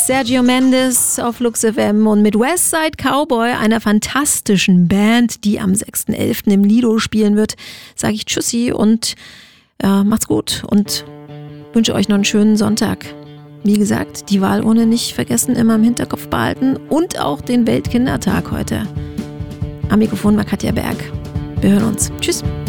Sergio Mendes auf Flux FM und mit Westside Cowboy, einer fantastischen Band, die am 6.11. im Lido spielen wird, sage ich Tschüssi und macht's gut und wünsche euch noch einen schönen Sonntag. Wie gesagt, die Wahlurne nicht vergessen, immer im Hinterkopf behalten und auch den Weltkindertag heute. Am Mikrofon war Katja Berg. Wir hören uns. Tschüss.